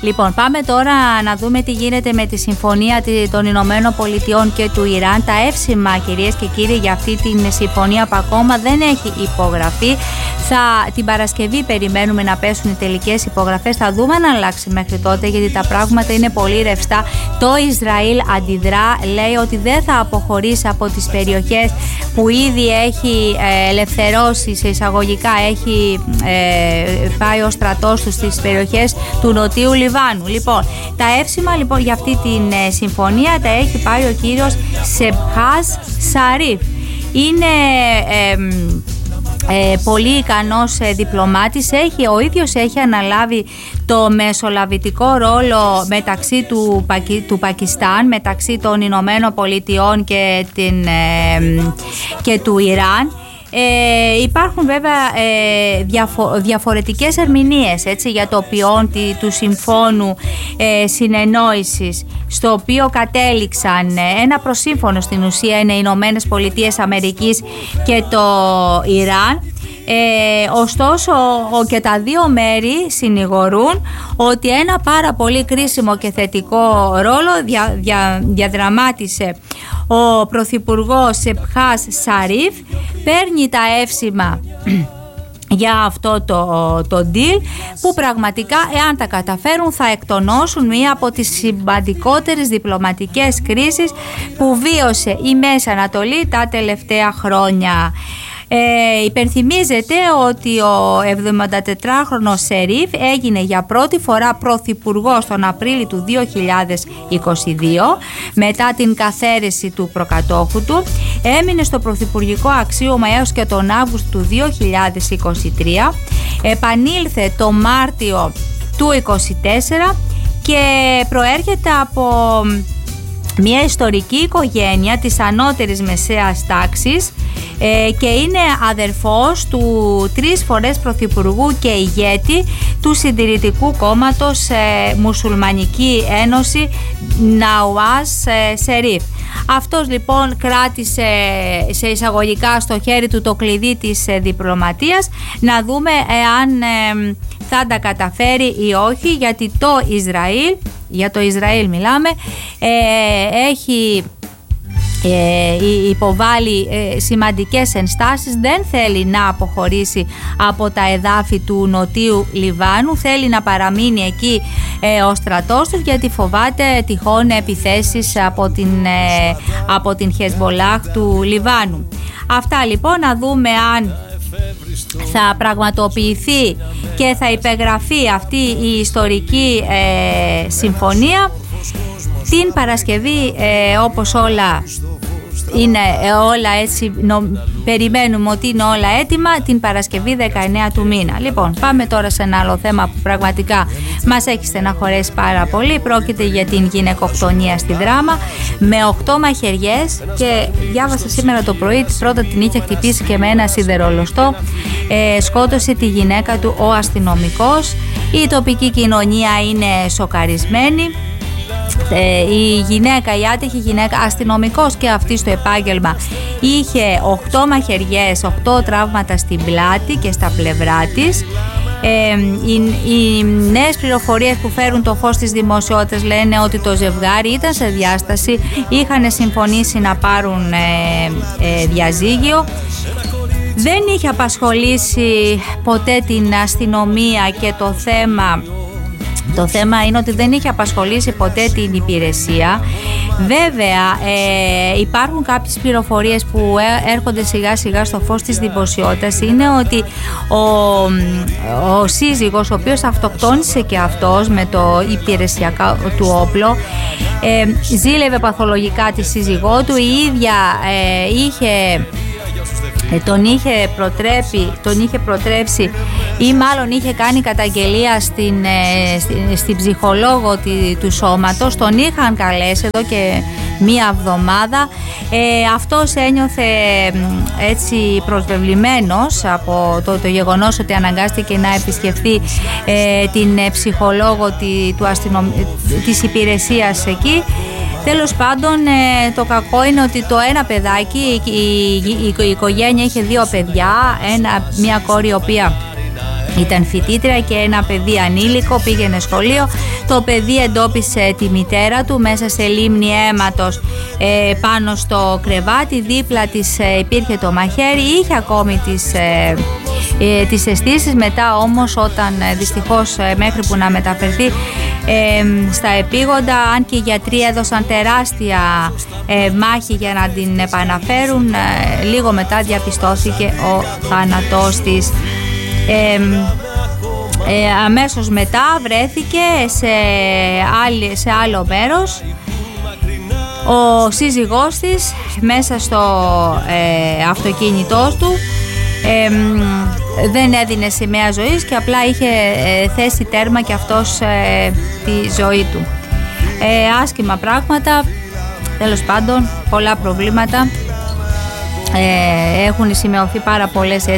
Λοιπόν, πάμε τώρα να δούμε τι γίνεται με τη συμφωνία των Ηνωμένων Πολιτειών και του Ιράν. Τα εύσημα, κυρίες και κύριοι, για αυτή την συμφωνία που ακόμα δεν έχει υπογραφεί. Την Παρασκευή περιμένουμε να πέσουν οι τελικές υπογραφές. Θα δούμε αν αλλάξει μέχρι τότε, γιατί τα πράγματα είναι πολύ ρευστά. Το Ισραήλ αντιδρά, λέει ότι δεν θα αποχωρήσει από τις περιοχές που ήδη έχει ελευθερώσει, σε εισαγωγικά έχει πάει ο στρατός του στις περιοχές του Νοτίου Λιβάνου. Λοιπόν, τα εύσημα λοιπόν για αυτή την συμφωνία τα έχει πάρει ο κύριος Σεμπχάζ Σαρίφ. Είναι πολύ ικανός διπλωμάτης. Ο ίδιος έχει αναλάβει το μεσολαβητικό ρόλο μεταξύ του Πακιστάν, μεταξύ των Ηνωμένων Πολιτειών και του Ιράν. Υπάρχουν βέβαια διαφορετικές ερμηνείες, έτσι, για το ποιόν του συμφώνου συνεννόησης, στο οποίο κατέληξαν. Ένα προσύμφωνο στην ουσία είναι οι Ηνωμένες Πολιτείες Αμερικής και το Ιράν. Ωστόσο και τα δύο μέρη συνηγορούν ότι ένα πάρα πολύ κρίσιμο και θετικό ρόλο διαδραμάτισε ο Πρωθυπουργός Σεμπχάζ Σαρίφ. Παίρνει τα εύσημα για αυτό το deal, που πραγματικά, εάν τα καταφέρουν, θα εκτονώσουν μία από τις σημαντικότερες διπλωματικές κρίσεις που βίωσε η Μέση Ανατολή τα τελευταία χρόνια. Υπενθυμίζεται ότι ο 74χρονος Σαρίφ έγινε για πρώτη φορά πρωθυπουργός τον Απρίλιο του 2022 μετά την καθαίρεση του προκατόχου του. Έμεινε στο πρωθυπουργικό αξίωμα έως και τον Αύγουστο του 2023. Επανήλθε το Μάρτιο του 2024 και προέρχεται από μια ιστορική οικογένεια της ανώτερης μεσαίας τάξης και είναι αδερφός του 3 φορές πρωθυπουργού και ηγέτη του Συντηρητικού Κόμματος Μουσουλμανική Ένωση Ναουάζ Σερίφ. Αυτός λοιπόν κράτησε σε εισαγωγικά στο χέρι του το κλειδί της διπλωματίας. Να δούμε εάν θα τα καταφέρει ή όχι, γιατί το Ισραήλ, για το Ισραήλ μιλάμε, έχει υποβάλει σημαντικές ενστάσεις. Δεν θέλει να αποχωρήσει από τα εδάφη του Νοτίου Λιβάνου, θέλει να παραμείνει εκεί ο στρατός τους, γιατί φοβάται τυχόν επιθέσεις από την Χεσμολάχ του Λιβάνου. Αυτά λοιπόν, να δούμε αν θα πραγματοποιηθεί και θα υπεγραφεί αυτή η ιστορική συμφωνία την Παρασκευή. Όπως όλα είναι όλα έτσι, περιμένουμε ότι είναι όλα έτοιμα την Παρασκευή 19 του μήνα. Λοιπόν, πάμε τώρα σε ένα άλλο θέμα που πραγματικά μας έχει στεναχωρέσει πάρα πολύ. Πρόκειται για την γυναικοκτονία στη Δράμα με 8 μαχαιριές, και διάβασα σήμερα το πρωί, πρώτα την είχε χτυπήσει και με ένα σιδερολοστό. Σκότωσε τη γυναίκα του ο αστυνομικός. Η τοπική κοινωνία είναι σοκαρισμένη. Η γυναίκα, η άτυχη γυναίκα, αστυνομικός και αυτή στο επάγγελμα, είχε 8 μαχαιριές, 8 τραύματα στην πλάτη και στα πλευρά της. Οι νέες πληροφορίες που φέρουν το φως της δημοσιότητας λένε ότι το ζευγάρι ήταν σε διάσταση, είχαν συμφωνήσει να πάρουν διαζύγιο. Δεν είχε απασχολήσει ποτέ την αστυνομία, και το θέμα είναι ότι δεν είχε απασχολήσει ποτέ την υπηρεσία. Βέβαια υπάρχουν κάποιες πληροφορίες που έρχονται σιγά σιγά στο φως της δημοσιότητας. Είναι ότι ο σύζυγος, ο οποίος αυτοκτόνησε και αυτός με το υπηρεσιακό του όπλο, ζήλευε παθολογικά τη σύζυγό του. Η ίδια τον είχε προτρέψει, ή μάλλον είχε κάνει καταγγελία στην ψυχολόγο του σώματος. Τον είχαν καλέσει εδώ και μία εβδομάδα. Αυτός ένιωθε έτσι προσβεβλημένος από το γεγονός ότι αναγκάστηκε να επισκεφθεί την ψυχολόγο της υπηρεσίας εκεί. Τέλος πάντων, το κακό είναι ότι το ένα παιδάκι, η οικογένεια είχε 2 παιδιά, μια κόρη η οποία Ήταν φοιτήτρια και ένα παιδί ανήλικο, πήγαινε σχολείο. Το παιδί εντόπισε τη μητέρα του μέσα σε λίμνη αίματος πάνω στο κρεβάτι. Δίπλα της υπήρχε το μαχαίρι, είχε ακόμη τις αισθήσεις. Μετά όμως, όταν δυστυχώς μέχρι που να μεταφερθεί στα επίγοντα, αν και οι γιατροί έδωσαν τεράστια μάχη για να την επαναφέρουν, λίγο μετά διαπιστώθηκε ο θάνατός της. Αμέσως μετά βρέθηκε σε άλλο μέρος. Ο σύζυγός της μέσα στο αυτοκίνητό του δεν έδινε σημαία ζωής και απλά είχε θέσει τέρμα και αυτός τη ζωή του. Άσχημα πράγματα, τέλος πάντων, πολλά προβλήματα. Έχουν σημειωθεί πάρα πολλές